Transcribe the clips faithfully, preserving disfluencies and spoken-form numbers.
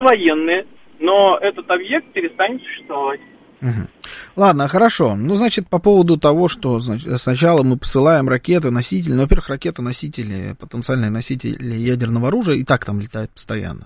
военные, но этот объект перестанет существовать. Угу. Ладно, хорошо. Ну, значит, по поводу того, что значит, сначала мы посылаем ракеты-носители, ну, во-первых, ракеты-носители, потенциальные носители ядерного оружия, и так там летают постоянно.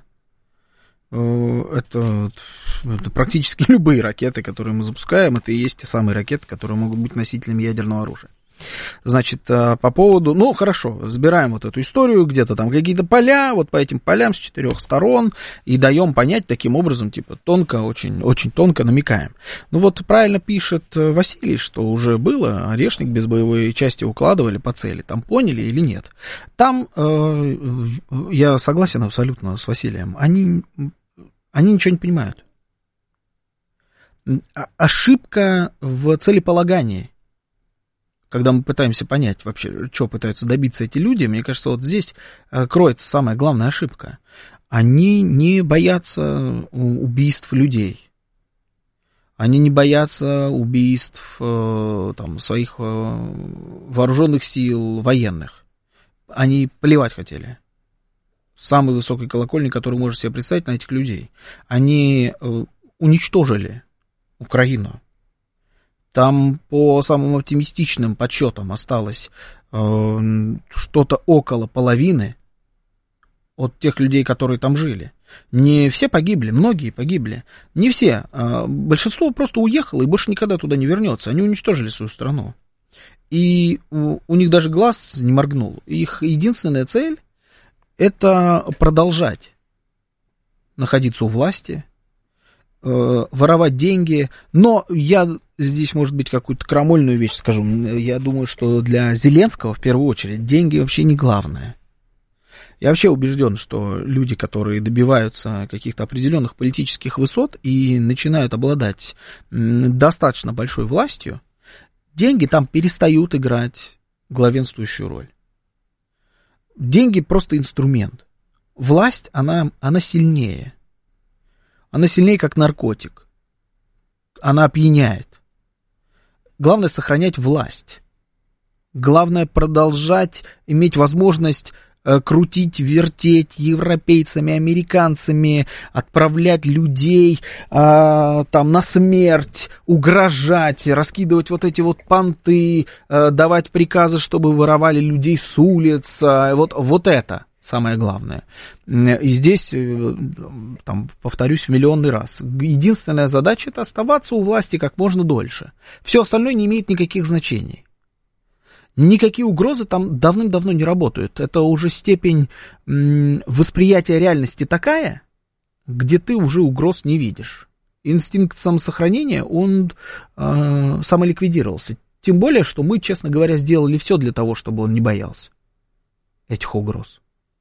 Это, это практически любые ракеты, которые мы запускаем, это и есть те самые ракеты, которые могут быть носителями ядерного оружия. Значит, по поводу, ну, хорошо, забираем вот эту историю, где-то там какие-то поля, вот по этим полям с четырех сторон, и даем понять таким образом, типа, тонко, очень, очень тонко намекаем. Ну, вот правильно пишет Василий, что уже было, орешник без боевой части укладывали по цели, там поняли или нет. Там, э, я согласен абсолютно с Василием, они, они ничего не понимают. Ошибка в целеполагании. Когда мы пытаемся понять вообще, что пытаются добиться эти люди, мне кажется, вот здесь кроется самая главная ошибка. Они не боятся убийств людей. Они не боятся убийств там, своих вооруженных сил, военных. Они плевать хотели. Самый высокий колокольник, который можно себе представить на этих людей. Они уничтожили Украину. Там по самым оптимистичным подсчетам осталось э, что-то около половины от тех людей, которые там жили. Не все погибли, многие погибли. Не все. Э, большинство просто уехало и больше никогда туда не вернется. Они уничтожили свою страну. И у, у них даже глаз не моргнул. Их единственная цель — это продолжать находиться у власти, э, воровать деньги. Но я... Здесь, может быть, какую-то крамольную вещь скажу. Я думаю, что для Зеленского, в первую очередь, деньги вообще не главное. Я вообще убежден, что люди, которые добиваются каких-то определенных политических высот и начинают обладать достаточно большой властью, деньги там перестают играть главенствующую роль. Деньги просто инструмент. Власть, она, она сильнее. Она сильнее, как наркотик. Она опьяняет. Главное — сохранять власть. Главное — продолжать иметь возможность э, крутить, вертеть европейцами, американцами, отправлять людей э, там на смерть, угрожать, раскидывать вот эти вот понты, э, давать приказы, чтобы воровали людей с улиц. Э, вот, вот это самое главное. И здесь, там, повторюсь в миллионный раз, единственная задача — это оставаться у власти как можно дольше. Все остальное не имеет никаких значений. Никакие угрозы там давным-давно не работают. Это уже степень восприятия реальности такая, где ты уже угроз не видишь. Инстинкт самосохранения, он э, самоликвидировался. Тем более, что мы, честно говоря, сделали все для того, чтобы он не боялся этих угроз.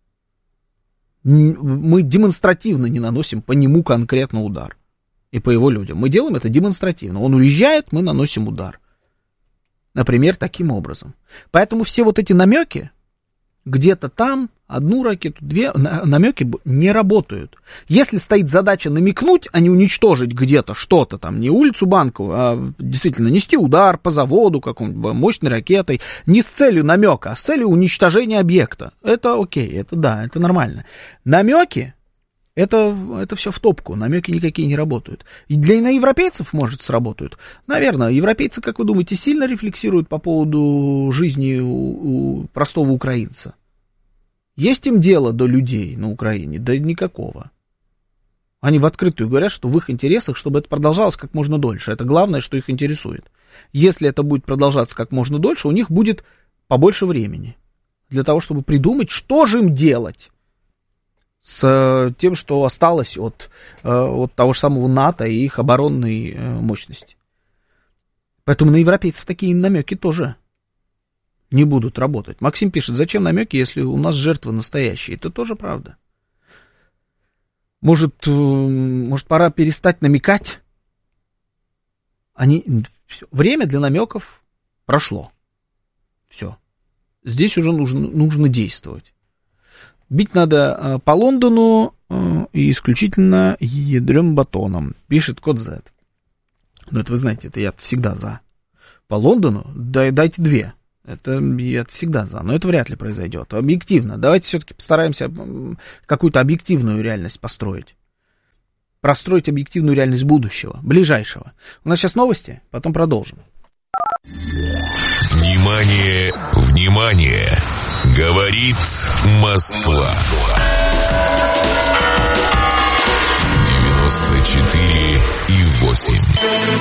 Мы демонстративно не наносим по нему конкретно удар. И по его людям. Мы делаем это демонстративно. Он уезжает, мы наносим удар. Например, таким образом. Поэтому все вот эти намеки, где-то там, одну ракету, две, намеки не работают. Если стоит задача намекнуть, а не уничтожить где-то что-то там, не улицу Банковую, а действительно нести удар по заводу какой-нибудь мощной ракетой, не с целью намека, а с целью уничтожения объекта. Это окей, это да, это нормально. Намеки, это, это все в топку, намеки никакие не работают. И для иноевропейцев, может, сработают. Наверное, европейцы, как вы думаете, сильно рефлексируют по поводу жизни у, у простого украинца? Есть им дело до людей на Украине? Да никакого. Они в открытую говорят, что в их интересах, чтобы это продолжалось как можно дольше. Это главное, что их интересует. Если это будет продолжаться как можно дольше, у них будет побольше времени для того, чтобы придумать, что же им делать с тем, что осталось от, от того же самого НАТО и их оборонной мощности. Поэтому на европейцев такие намеки тоже не будут работать. Максим пишет, зачем намеки, если у нас жертвы настоящие? Это тоже правда. Может, может пора перестать намекать? Они... Время для намеков прошло. Все. Здесь уже нужно, нужно действовать. Бить надо по Лондону и исключительно ядрёным батоном, пишет код Z. Ну, это вы знаете, это я всегда за. По Лондону? Да, дайте две. Это я всегда за, но это вряд ли произойдет. Объективно. Давайте все-таки постараемся какую-то объективную реальность построить. простроить объективную реальность будущего, ближайшего. У нас сейчас новости, потом продолжим. Внимание, внимание! Говорит Москва. девяносто четыре и восемь.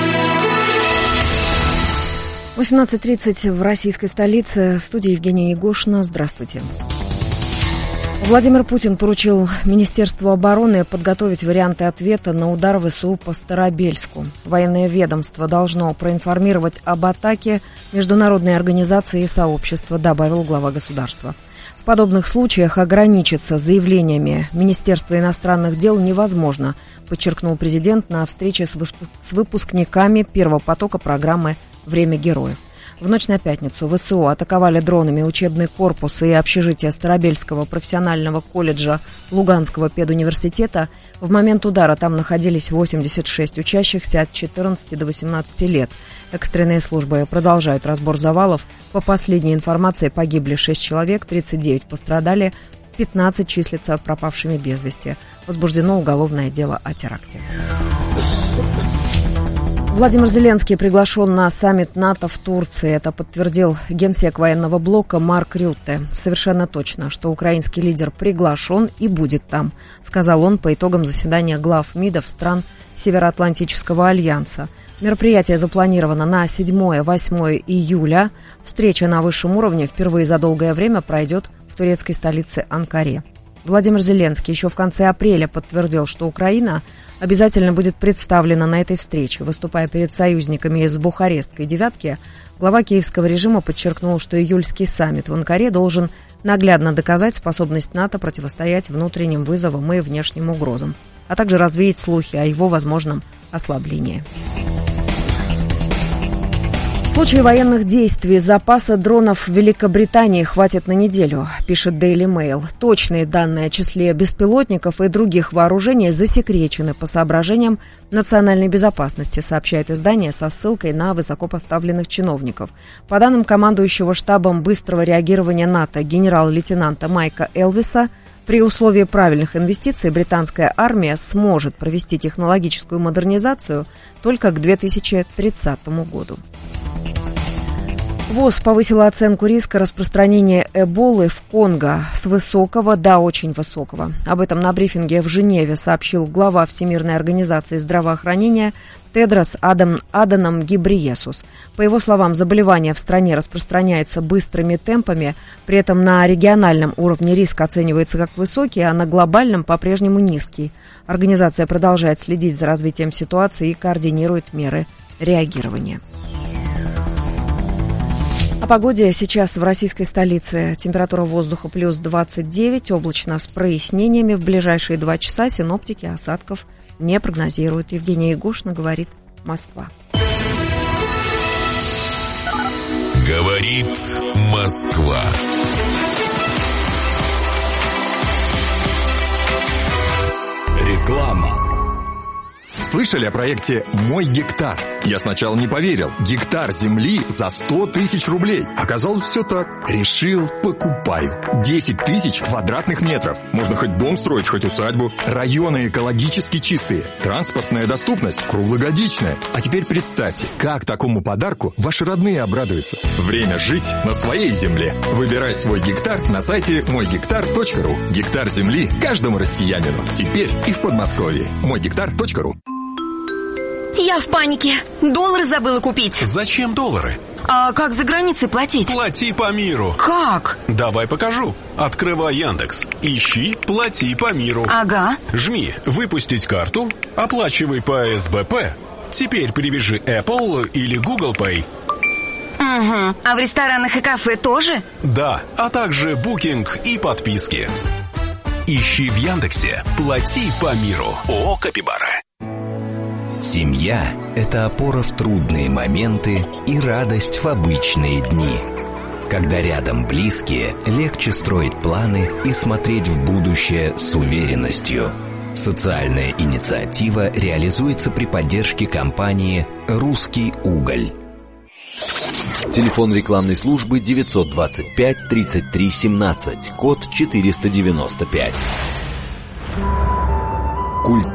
восемнадцать тридцать в российской столице. В студии Евгения Егошина. Здравствуйте. Владимир Путин поручил Министерству обороны подготовить варианты ответа на удар ВСУ по Старобельску. Военное ведомство должно проинформировать об атаке международные организации и сообщества, добавил глава государства. В подобных случаях ограничиться заявлениями Министерства иностранных дел невозможно, подчеркнул президент на встрече с выпускниками первого потока программы «Время героев». В ночь на пятницу ВСУ атаковали дронами учебный корпус и общежитие Старобельского профессионального колледжа Луганского педуниверситета. В момент удара там находились восемьдесят шесть учащихся от четырнадцати до восемнадцати лет. Экстренные службы продолжают разбор завалов. По последней информации погибли шесть человек, тридцать девять пострадали, пятнадцать числятся пропавшими без вести. Возбуждено уголовное дело о теракте. Владимир Зеленский приглашен на саммит НАТО в Турции. Это подтвердил генсек военного блока Марк Рютте. Совершенно точно, что украинский лидер приглашен и будет там, сказал он по итогам заседания глав МИДов стран Североатлантического альянса. Мероприятие запланировано на седьмое-восьмое июля. Встреча на высшем уровне впервые за долгое время пройдет в турецкой столице Анкаре. Владимир Зеленский еще в конце апреля подтвердил, что Украина обязательно будет представлена на этой встрече. Выступая перед союзниками из Бухарестской девятки, глава киевского режима подчеркнул, что июльский саммит в Анкаре должен наглядно доказать способность НАТО противостоять внутренним вызовам и внешним угрозам, а также развеять слухи о его возможном ослаблении. В случае военных действий запаса дронов в Великобритании хватит на неделю, пишет Daily Mail. Точные данные о числе беспилотников и других вооружений засекречены по соображениям национальной безопасности, сообщает издание со ссылкой на высокопоставленных чиновников. По данным командующего штабом быстрого реагирования НАТО генерал-лейтенанта Майка Элвиса, при условии правильных инвестиций британская армия сможет провести технологическую модернизацию только к две тысячи тридцатому году. ВОЗ повысила оценку риска распространения эболы в Конго с высокого до очень высокого. Об этом на брифинге в Женеве сообщил глава Всемирной организации здравоохранения Тедрос Адам, Аданом Гебрейесус. По его словам, заболевание в стране распространяется быстрыми темпами, при этом на региональном уровне риск оценивается как высокий, а на глобальном по-прежнему низкий. Организация продолжает следить за развитием ситуации и координирует меры реагирования. О погоде сейчас в российской столице. Температура воздуха плюс двадцать девять, облачно с прояснениями. В ближайшие два часа синоптики осадков не прогнозируют. Евгения Егошина, говорит Москва. Говорит Москва. Реклама. Слышали о проекте «Мой гектар»? Я сначала не поверил. Гектар земли за сто тысяч рублей. Оказалось, все так. Решил, покупаю. десять тысяч квадратных метров. Можно хоть дом строить, хоть усадьбу. Районы экологически чистые. Транспортная доступность круглогодичная. А теперь представьте, как такому подарку ваши родные обрадуются. Время жить на своей земле. Выбирай свой гектар на сайте мой гектар точка ру. Гектар земли каждому россиянину. Теперь и в Подмосковье. мой гектар точка ру. Я в панике. Доллары забыла купить. Зачем доллары? А как за границей платить? Плати по миру. Как? Давай покажу. Открывай Яндекс. Ищи «Плати по миру». Ага. Жми «Выпустить карту», оплачивай по эс бэ пэ. Теперь привяжи Apple или Google Pay. Угу. А в ресторанах и кафе тоже? Да, а также букинг и подписки. Ищи в Яндексе «Плати по миру». ООО «Капибара». Семья – это опора в трудные моменты и радость в обычные дни. Когда рядом близкие, легче строить планы и смотреть в будущее с уверенностью. Социальная инициатива реализуется при поддержке компании «Русский уголь». Телефон рекламной службы девятьсот двадцать пять тридцать три семнадцать, код четыреста девяносто пять. Культура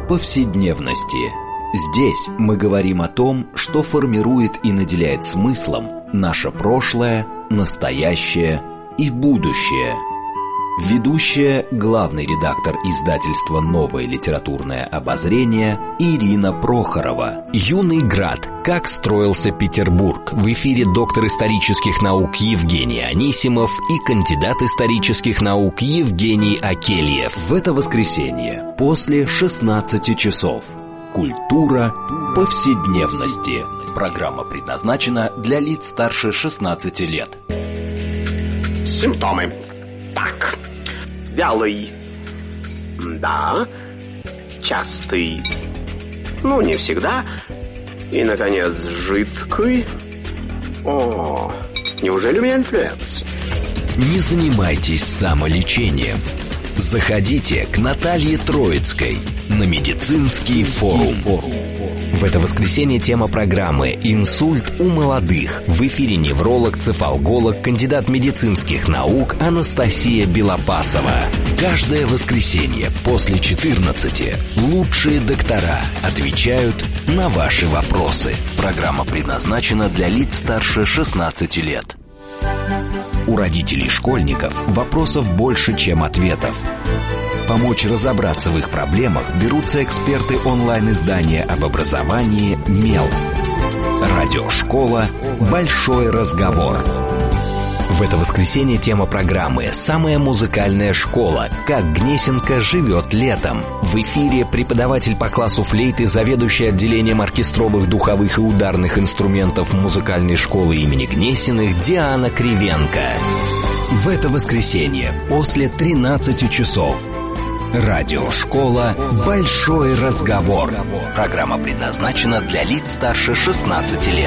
повседневности. Здесь мы говорим о том, что формирует и наделяет смыслом наше прошлое, настоящее и будущее. Ведущая, главный редактор издательства «Новое литературное обозрение» Ирина Прохорова. «Юный град. Как строился Петербург». В эфире доктор исторических наук Евгений Анисимов и кандидат исторических наук Евгений Акельев. В это воскресенье после шестнадцати часов. Культура повседневности. Программа предназначена для лиц старше шестнадцати лет. Симптомы. Так, вялый, да, частый, ну не всегда, и, наконец, жидкий. О, неужели у меня инфлюенс? Не занимайтесь самолечением. Заходите к Наталье Троицкой на медицинский форум. В это воскресенье тема программы «Инсульт у молодых». В эфире невролог, цефалголог, кандидат медицинских наук Анастасия Белопасова. Каждое воскресенье после четырнадцати лучшие доктора отвечают на ваши вопросы. Программа предназначена для лиц старше шестнадцати лет. У родителей школьников вопросов больше, чем ответов. Помочь разобраться в их проблемах берутся эксперты онлайн-издания об образовании «Мел». Радиошкола «Большой разговор». В это воскресенье тема программы «Самая музыкальная школа. Как Гнесинка живет летом». В эфире преподаватель по классу флейты, заведующий отделением оркестровых, духовых и ударных инструментов музыкальной школы имени Гнесиных Диана Кривенко. В это воскресенье после тринадцати часов. Радиошкола «Большой разговор». Программа предназначена для лиц старше шестнадцати лет.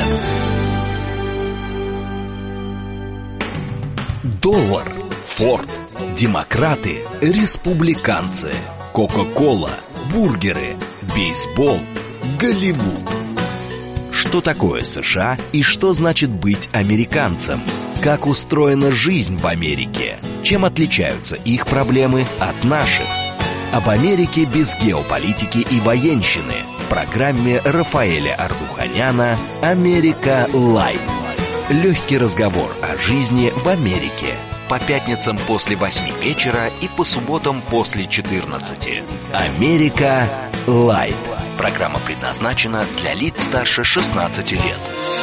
Доллар, Форд, демократы, республиканцы, Кока-кола, бургеры, бейсбол, Голливуд. Что такое США и что значит быть американцем? Как устроена жизнь в Америке? Чем отличаются их проблемы от наших? Об Америке без геополитики и военщины в программе Рафаэля Ардуханяна «Америка Лайв». Легкий разговор о жизни в Америке. По пятницам после восьми вечера и по субботам после четырнадцати. «Америка Лайв». Программа предназначена для лиц старше шестнадцати лет.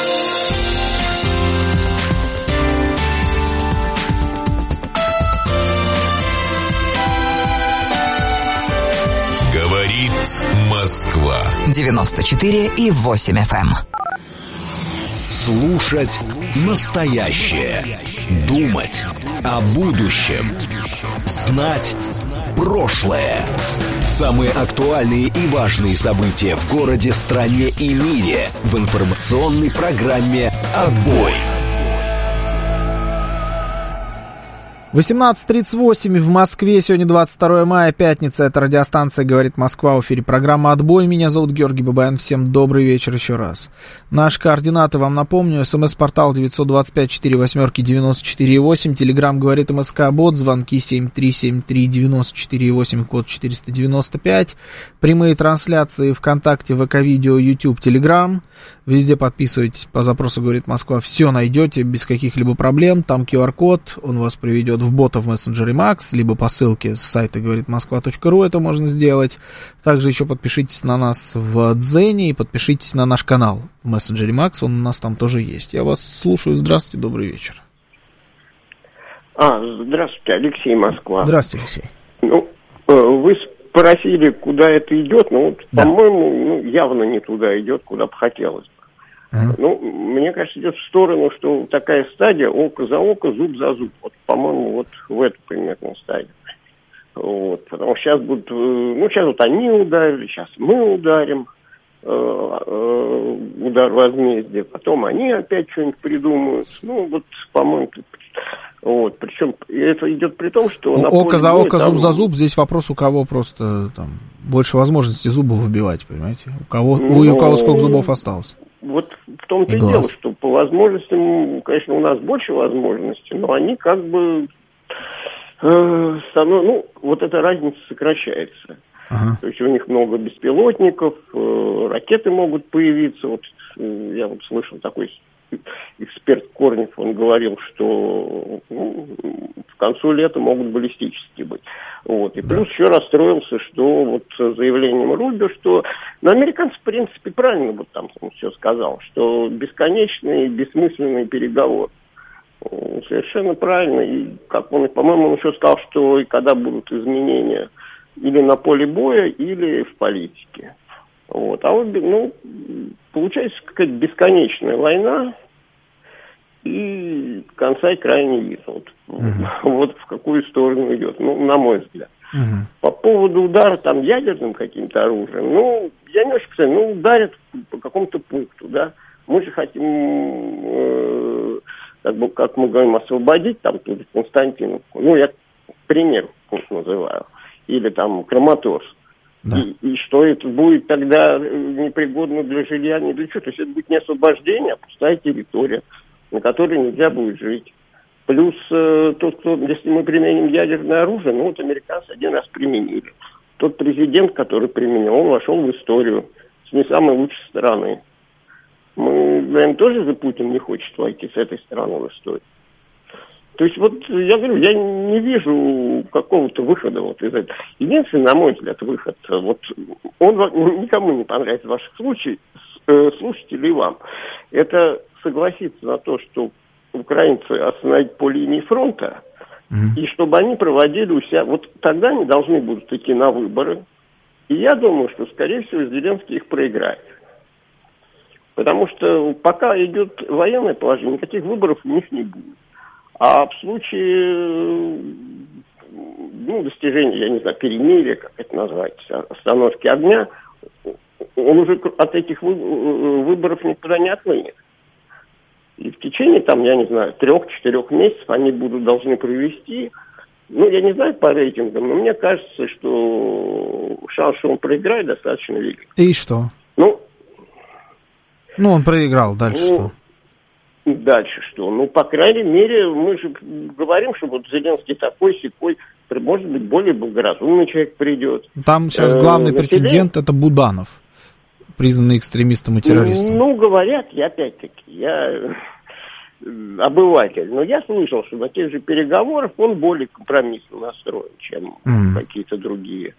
Говорит Москва. девяносто четыре и восемь эф эм. Слушать настоящее. Думать о будущем. Знать прошлое. Самые актуальные и важные события в городе, стране и мире в информационной программе «Отбой». восемнадцать тридцать восемь в Москве, сегодня двадцать второе мая, пятница, это радиостанция «Говорит Москва», в эфире программа «Отбой», меня зовут Георгий Бабаян, всем добрый вечер еще раз. Наши координаты вам напомню, смс-портал девять два пять четыре восемь девяносто четыре восемь, телеграмм «Говорит МСК Бот», звонки семь три семь три девяносто четыре восемь, код четыреста девяносто пять, прямые трансляции ВКонтакте, ВК-видео, YouTube, Телеграм, везде подписывайтесь по запросу «Говорит Москва», все найдете без каких-либо проблем, там ку ар код, он вас приведет в бота в мессенджере Макс, либо по ссылке с сайта говорит москва точка ру это можно сделать. Также еще подпишитесь на нас в Дзене и подпишитесь на наш канал в мессенджере Макс, он у нас там тоже есть. Я вас слушаю, здравствуйте, добрый вечер. А, здравствуйте, Алексей, Москва. Здравствуйте, Алексей. Ну, вы спросили, куда это идет, ну, вот, да. По-моему, ну, явно не туда идет, куда бы хотелось. Uh-huh. Ну, мне кажется, идет в сторону, что такая стадия око за око, зуб за зуб. Вот, по-моему, вот в эту примерно стадию. Вот, потому что сейчас будут, ну, сейчас вот они ударили, сейчас мы ударим, э, э, удар возмездия, потом они опять что-нибудь придумают. Ну, вот, по-моему, вот, причем это идет при том, что... Ну, око за око, там... зуб за зуб, здесь вопрос, у кого просто там больше возможностей зубов выбивать, понимаете? У кого, ну, у кого сколько зубов осталось? Вот в том-то и, и дело, что по возможностям, конечно, у нас больше возможностей, но они как бы, э, станов... ну, вот эта разница сокращается. Ага. То есть у них много беспилотников, э, ракеты могут появиться. Вот э, я вот слышал такой эксперт Корнев, он говорил, что ну, к концу лета могут баллистические быть. Вот. И да. Плюс еще расстроился, что вот заявлением Рубио, что ну, американцы, в принципе, правильно вот там он все сказал, что бесконечный, бессмысленный переговор. Совершенно правильно. И, как он, по-моему, он еще сказал, что и когда будут изменения или на поле боя, или в политике. Вот. А вот, ну, получается какая-то бесконечная война, и конца и края не видно. Вот, uh-huh. вот в какую сторону идет, ну, на мой взгляд. Uh-huh. По поводу удара там ядерным каким-то оружием, ну, я не очень представляю, ну, ударят по какому-то пункту, да. Мы же хотим, э, как бы, как мы говорим, освободить там ту же Константиновку. Ну, я пример пункт называю. Или там Краматорск. Да. И, и что это будет тогда непригодно для жилья, не для чего. То есть это будет не освобождение, а пустая территория, на которой нельзя будет жить. Плюс э, тот, кто, если мы применим ядерное оружие, ну вот американцы один раз применили. Тот президент, который применил, он вошел в историю с не самой лучшей стороны. Мы, наверное, тоже за Путин не хочет войти с этой стороны в историю. То есть вот я говорю, я не вижу какого-то выхода вот из этого. Единственный, на мой взгляд, выход, вот он никому не понравится в ваших случаях, слушателей и вам, это согласиться на то, что украинцы остановить по линии фронта, mm-hmm. и чтобы они проводили у себя, вот тогда они должны будут идти на выборы, и я думаю, что, скорее всего, Зеленский их проиграет. Потому что пока идет военное положение, никаких выборов у них не будет. А в случае ну, достижения, я не знаю, перемирия, как это назвать, остановки огня, он уже от этих выборов никуда не отмынет. И в течение, там, я не знаю, трех-четырех месяцев они будут должны провести, ну, я не знаю по рейтингам, но мне кажется, что шанс, что он проиграет, достаточно велик. И что? Ну, ну он проиграл, дальше ну, что? Дальше что? Ну, по крайней мере, мы же говорим, что вот Зеленский такой-сякой, может быть, более благоразумный человек придет. Там сейчас главный э, претендент это Буданов, признанный экстремистом и террористом. Ну, говорят, я опять-таки, я обыватель, но я слышал, что на тех же переговорах он более компромиссно настроен, чем mm. какие-то другие.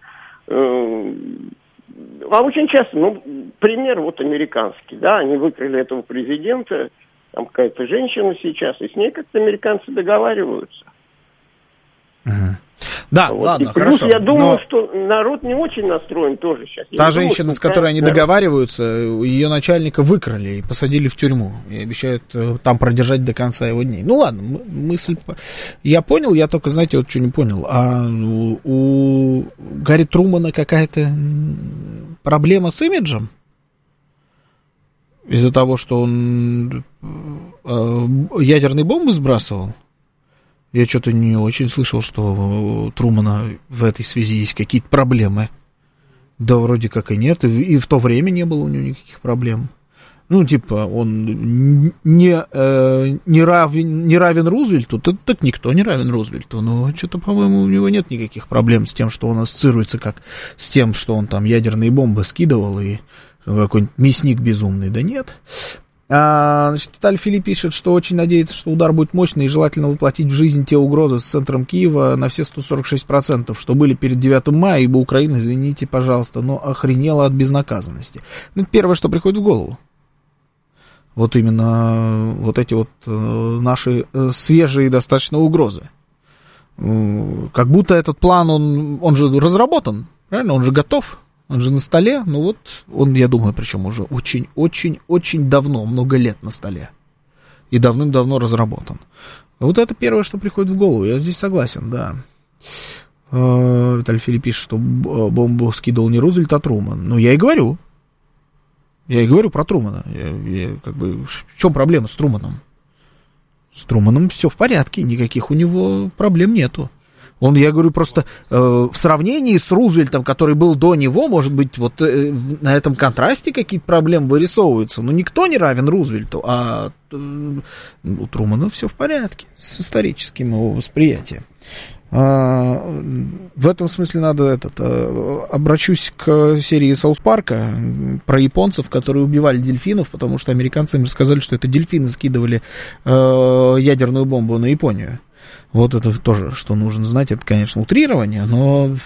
А очень часто, ну, пример вот американский, да, они выкрали этого президента, там какая-то женщина сейчас, и с ней как-то американцы договариваются. Угу. Да, вот. Ладно, и плюс хорошо. Я думаю, но... что народ не очень настроен тоже сейчас. Я Та не женщина, думаю, с которой они народ... договариваются, ее начальника выкрали и посадили в тюрьму. И обещают там продержать до конца его дней. Ну ладно, мысль... Я понял, я только, знаете, вот что не понял. А у Гарри Трумана какая-то проблема с имиджем? Из-за того, что он ядерные бомбы сбрасывал? Я что-то не очень слышал, что у Трумана в этой связи есть какие-то проблемы. Да, вроде как и нет. И в то время не было у него никаких проблем. Ну, типа, он не, э, не, равен, не равен Рузвельту, так, так никто не равен Рузвельту. Но что-то, по-моему, у него нет никаких проблем с тем, что он ассоциируется как с тем, что он там ядерные бомбы скидывал и какой-нибудь мясник безумный. Да нет. А, значит, Виталий Филипп пишет, что очень надеется, что удар будет мощный и желательно воплотить в жизнь те угрозы с центром Киева на все сто сорок шесть процентов, что были перед девятым мая, ибо Украина, извините, пожалуйста, но охренела от безнаказанности. Ну, это первое, что приходит в голову. Вот именно вот эти вот э, наши э, свежие достаточно угрозы. Э, как будто этот план, он, он же разработан, правильно? Он же готов. Он же на столе, ну вот, он, я думаю, причем уже очень-очень-очень давно, много лет на столе. И давным-давно разработан. Вот это первое, что приходит в голову, я здесь согласен, да. Виталий Филипп пишет, что бомбу скидывал не Рузвельт, а Труман. Ну, я и говорю. Я и говорю про Трумана. Я, я, как бы, в чем проблема с Труманом? С Труманом все в порядке, никаких у него проблем нету. Он, я говорю, просто э, в сравнении с Рузвельтом, который был до него, может быть, вот э, на этом контрасте какие-то проблемы вырисовываются. Но никто не равен Рузвельту, а э, у Трумана все в порядке с историческим его восприятием. В этом смысле надо этот, обращусь к серии Саус Парка про японцев, которые убивали дельфинов, потому что американцы им рассказали, что это дельфины скидывали ядерную бомбу на Японию. Вот это тоже, что нужно знать, это, конечно, утрирование, но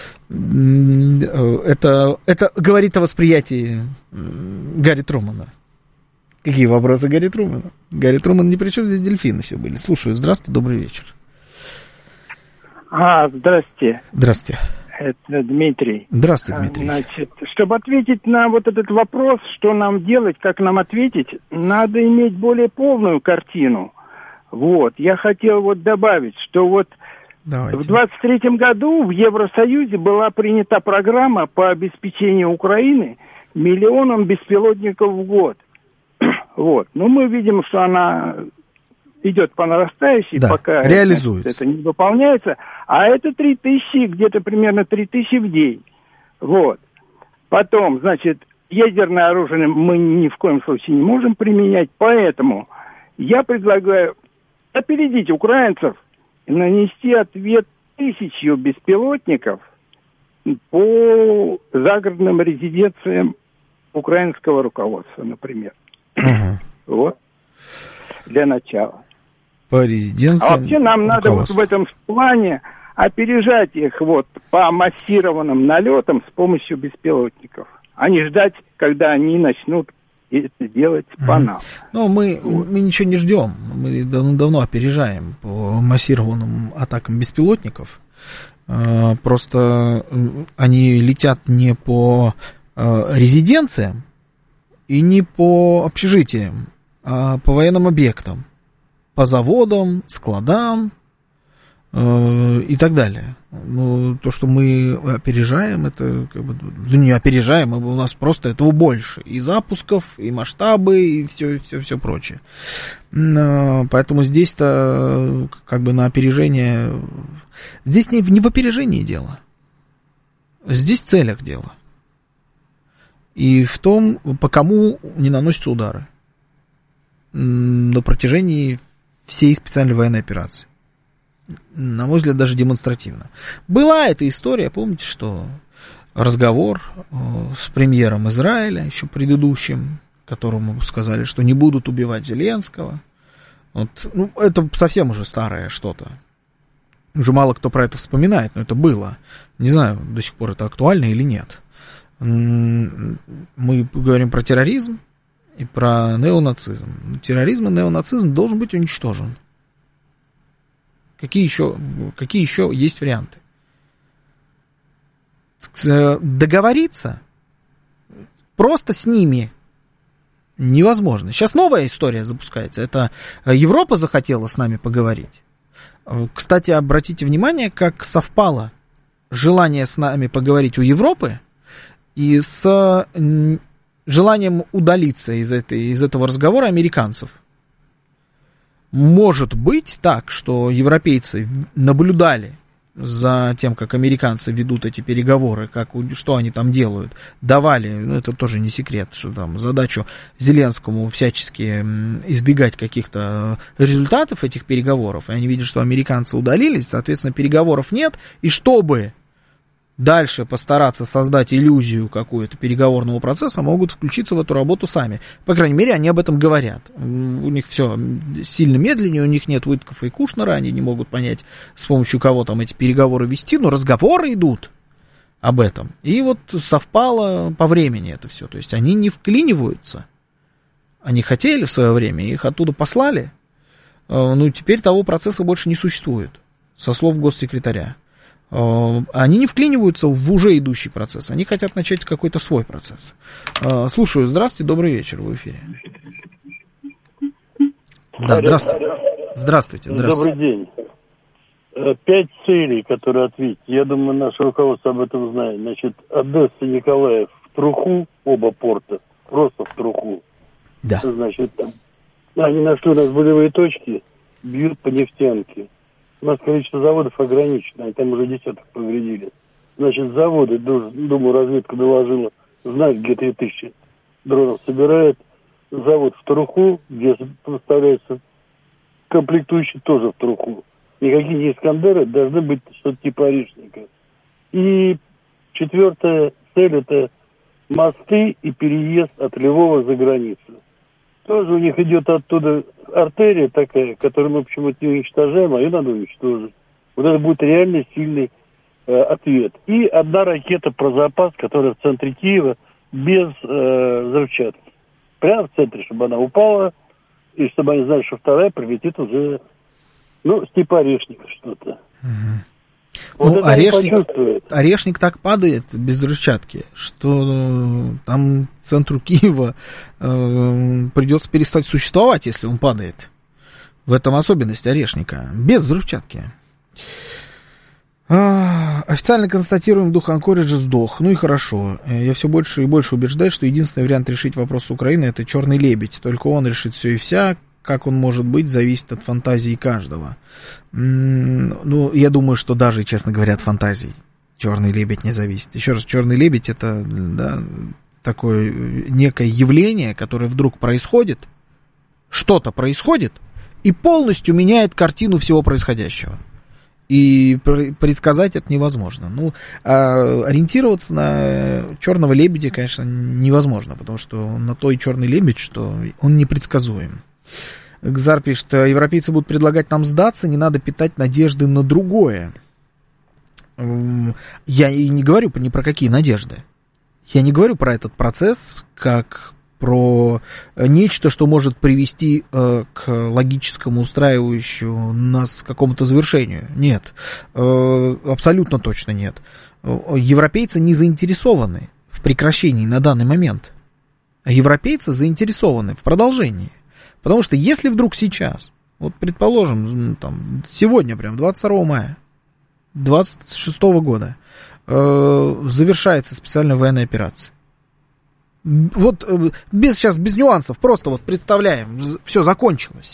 это, это говорит о восприятии Гарри Трумана. Какие вопросы Гарри Трумана? Гарри Труман ни при чем, здесь дельфины все были. Слушаю, здравствуйте, добрый вечер. А, здрасте. Здравствуйте. Это Дмитрий. Здравствуйте, Дмитрий. Значит, чтобы ответить на вот этот вопрос, что нам делать, как нам ответить, надо иметь более полную картину. Вот, я хотел вот добавить, что вот Давайте. в двадцать третьем году в Евросоюзе была принята программа по обеспечению Украины миллионом беспилотников в год. Вот, но мы видим, что она идет по нарастающей, да, пока реализуется. Это, это не выполняется, а это три тысячи, где-то примерно три тысячи в день. Вот. Потом, значит, ядерное оружие мы ни в коем случае не можем применять, поэтому я предлагаю опередить украинцев и нанести ответ тысячью беспилотников по загородным резиденциям украинского руководства, например. Угу. Вот. Для начала. По резиденциям. А вообще нам надо вот в этом плане опережать их вот по массированным налетам с помощью беспилотников, а не ждать, когда они начнут это делать по нам. Ну, мы, мы ничего не ждем. Мы давно, давно опережаем по массированным атакам беспилотников. Просто они летят не по резиденциям и не по общежитиям, а по военным объектам, по заводам, складам э, и так далее. Ну, то, что мы опережаем, это как бы, ну, не опережаем, у нас просто этого больше. И запусков, и масштабы, и все, все, все прочее. Но, поэтому здесь-то как бы на опережение... Здесь не, не в опережении дело. Здесь в целях дело. И в том, по кому не наносятся удары на протяжении всей специальной военной операции. На мой взгляд, даже демонстративно. Была эта история, помните, что разговор с премьером Израиля, еще предыдущим, которому сказали, что не будут убивать Зеленского. Вот, ну, это совсем уже старое что-то. Уже мало кто про это вспоминает, но это было. Не знаю, до сих пор это актуально или нет. Мы говорим про терроризм и про неонацизм. Терроризм и неонацизм должен быть уничтожен. Какие еще, какие еще есть варианты? Договориться просто с ними невозможно. Сейчас новая история запускается. Это Европа захотела с нами поговорить. Кстати, обратите внимание, как совпало желание с нами поговорить у Европы и с желанием удалиться из, этой, из этого разговора американцев. Может быть так, что европейцы наблюдали за тем, как американцы ведут эти переговоры, как, что они там делают, давали, ну, это тоже не секрет, что там задачу Зеленскому всячески избегать каких-то результатов этих переговоров, и они видят, что американцы удалились, соответственно, переговоров нет, и чтобы дальше постараться создать иллюзию какую-то переговорного процесса, могут включиться в эту работу сами. По крайней мере, они об этом говорят. У них все сильно медленнее, у них нет Уиткофа и Кушнера, они не могут понять, с помощью кого там эти переговоры вести, но разговоры идут об этом. И вот совпало по времени это все. То есть они не вклиниваются. Они хотели в свое время, их оттуда послали. Ну, теперь того процесса больше не существует, со слов госсекретаря. Они не вклиниваются в уже идущий процесс, они хотят начать какой-то свой процесс. Слушаю, здравствуйте, добрый вечер, в эфире. Да, здравствуйте. Здравствуйте, здравствуйте. Добрый день. Пять целей, которые ответить. Я думаю, наше руководство об этом знает. Значит, Одесса, Николаев в труху, оба порта, просто в труху. Да. Значит, они нашли у нас болевые точки, бьют по нефтянке. У нас количество заводов ограничено, и там уже десяток повредили. Значит, заводы, думаю, разведка доложила, знают, где три тысячи дронов собирает. Завод в труху, где поставляется комплектующий, тоже в труху. никакие не Искандеры, должны быть что-то типа орешника. И четвертая цель – это мосты и переезд от Львова за границу. Тоже у них идет оттуда артерия такая, которую мы почему-то не уничтожаем, а ее надо уничтожить. Вот это будет реально сильный э, ответ. И одна ракета про запас, которая в центре Киева без э, взрывчатки. Прямо в центре, чтобы она упала, и чтобы они знали, что вторая прилетит уже, ну, типа орешника что-то. Угу. Вот ну, орешник, орешник так падает без взрывчатки, что там центру Киева э, придется перестать существовать, если он падает. В этом особенность орешника. Без взрывчатки. А, официально констатируем, дух Анкориджа сдох. Ну и хорошо. Я все больше и больше убеждаюсь, что единственный вариант решить вопрос с Украиной — это черный лебедь. Только он решит все и вся. Как он может быть, зависит от фантазии каждого. Ну, я думаю, что даже, честно говоря, от фантазий черный лебедь не зависит. Еще раз, черный лебедь — это, да, такое некое явление, которое вдруг происходит, что-то происходит и полностью меняет картину всего происходящего. И предсказать это невозможно. Ну, а ориентироваться на черного лебедя, конечно, невозможно, потому что на то и черный лебедь, что он непредсказуем. Гзар пишет: европейцы будут предлагать нам сдаться, не надо питать надежды на другое. Я и не говорю ни про какие надежды. Я не говорю про этот процесс как про нечто, что может привести э, к логическому, устраивающему нас какому-то завершению. Нет, э, абсолютно точно нет. Европейцы не заинтересованы в прекращении на данный момент. А европейцы заинтересованы в продолжении. Потому что если вдруг сейчас, вот предположим, там, сегодня, прям двадцать второго мая двадцать шестого года, э, завершается специальная военная операция. Вот без, сейчас без нюансов, просто вот представляем, все закончилось.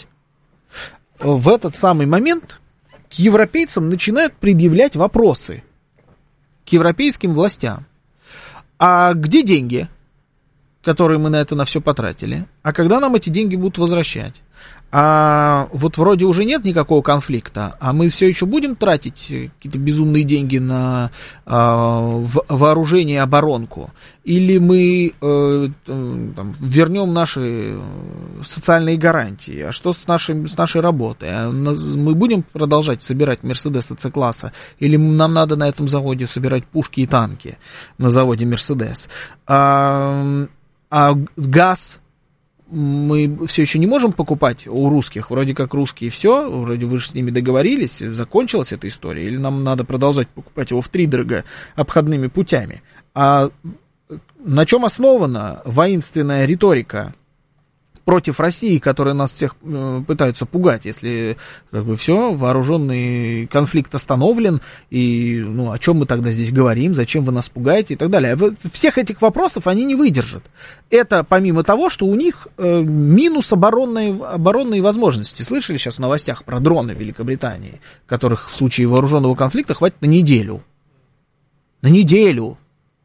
В этот самый момент к европейцам начинают предъявлять вопросы, к европейским властям. А где деньги, которые мы на это на все потратили? А когда нам эти деньги будут возвращать? А вот вроде уже нет никакого конфликта, а мы все еще будем тратить какие-то безумные деньги на а, в, вооружение и оборонку? Или мы э, там, вернем наши социальные гарантии? А что с нашей, с нашей работой? А мы будем продолжать собирать Мерседесы С-класса? Или нам надо на этом заводе собирать пушки и танки на заводе Мерседес? А, а газ мы все еще не можем покупать у русских, вроде как русские все, вроде вы же с ними договорились, закончилась эта история, или нам надо продолжать покупать его втридорога обходными путями? А на чем основана воинственная риторика против России, которая нас всех э, пытаются пугать, если как бы все, вооруженный конфликт остановлен, и ну, о чем мы тогда здесь говорим, зачем вы нас пугаете и так далее. Всех этих вопросов они не выдержат. Это помимо того, что у них э, минус оборонные, оборонные возможности. Слышали сейчас в новостях про дроны в Великобритании, которых в случае вооруженного конфликта хватит на неделю. На неделю.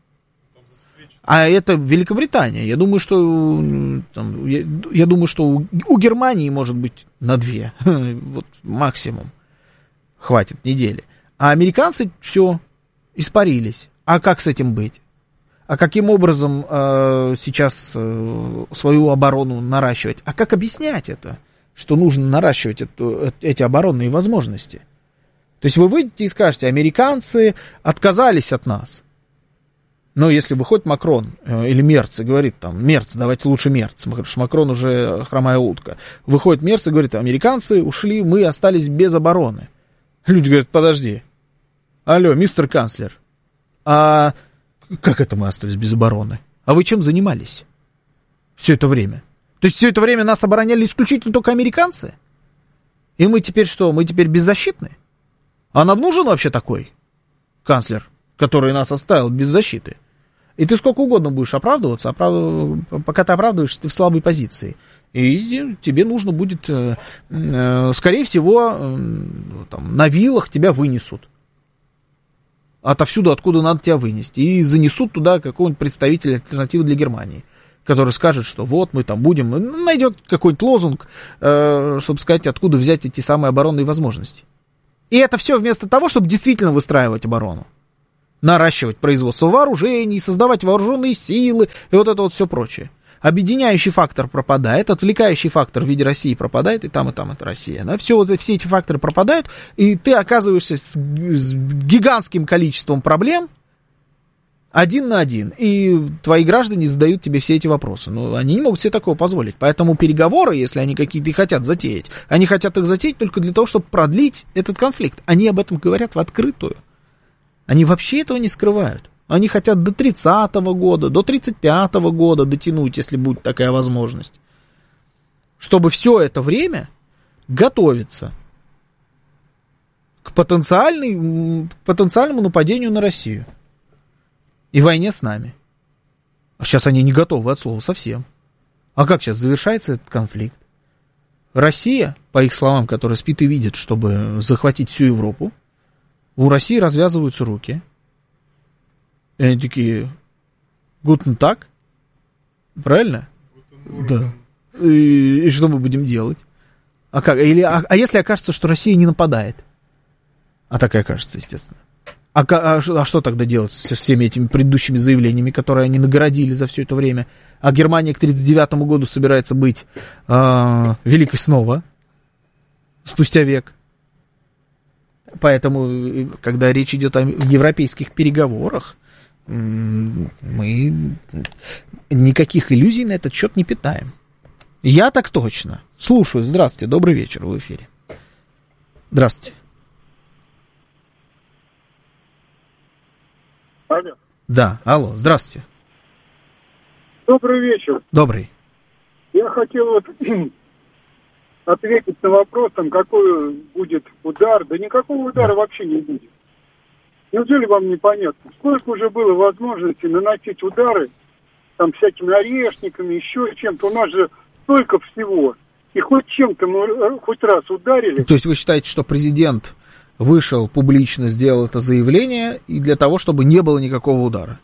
А это Великобритания. Я думаю, что там, я, я думаю, что у, у Германии может быть на две. Вот максимум. Хватит недели. А американцы все испарились. А как с этим быть? А каким образом э, сейчас э, свою оборону наращивать? А как объяснять это? Что нужно наращивать эту, эти оборонные возможности? То есть вы выйдете и скажете: американцы отказались от нас. Но если выходит Макрон э, или Мерц и говорит, там, Мерц, давайте лучше Мерц, потому что Макрон уже хромая утка. Выходит Мерц и говорит: американцы ушли, мы остались без обороны. Люди говорят: подожди, алло, мистер канцлер, а как это мы остались без обороны? А вы чем занимались все это время? То есть все это время нас обороняли исключительно только американцы? И мы теперь что, мы теперь беззащитны? А нам нужен вообще такой канцлер, который нас оставил без защиты? И ты сколько угодно будешь оправдываться, оправ... пока ты оправдываешься, ты в слабой позиции. И тебе нужно будет, скорее всего, там, на вилах тебя вынесут. Отовсюду, откуда надо тебя вынести. И занесут туда какого-нибудь представителя альтернативы для Германии, который скажет, что вот мы там будем, найдет какой-нибудь лозунг, чтобы сказать, откуда взять эти самые оборонные возможности. И это все вместо того, чтобы действительно выстраивать оборону. Наращивать производство вооружений, создавать вооруженные силы и вот это вот все прочее. Объединяющий фактор пропадает, отвлекающий фактор в виде России пропадает, и там, и там это Россия. Да? Все, вот, все эти факторы пропадают, и ты оказываешься с, с гигантским количеством проблем один на один. И твои граждане задают тебе все эти вопросы. Но они не могут себе такого позволить. Поэтому переговоры, если они какие-то и хотят затеять, они хотят их затеять только для того, чтобы продлить этот конфликт. Они об этом говорят в открытую. Они вообще этого не скрывают. Они хотят до тридцатого года, до тридцать пятого года дотянуть, если будет такая возможность. Чтобы все это время готовиться к потенциальной, потенциальному нападению на Россию и войне с нами. А сейчас они не готовы от слова совсем. А как сейчас завершается этот конфликт? Россия, по их словам, которая спит и видит, чтобы захватить всю Европу, у России развязываются руки. И они такие, гутен так? Правильно? Да. И, и что мы будем делать? А как? Или, а, а если окажется, что Россия не нападает? А так и окажется, естественно. А, а, а что тогда делать со всеми этими предыдущими заявлениями, которые они нагородили за все это время? А Германия к тридцать девятому году собирается быть э, великой снова, спустя век. Поэтому, когда речь идет о европейских переговорах, мы никаких иллюзий на этот счет не питаем. Я так точно. Слушаю. Здравствуйте. Добрый вечер. В эфире. Здравствуйте. Алло. Да, алло. Здравствуйте. Добрый вечер. Добрый. Я хотел вот ответить на вопрос, там, какой будет удар. Да никакого удара да. вообще не будет. Неужели вам непонятно? Сколько уже было возможности наносить удары там всякими орешниками, еще чем-то? У нас же столько всего. И хоть чем-то мы хоть раз ударили. То есть вы считаете, что президент вышел публично, сделал это заявление, и для того, чтобы не было никакого удара?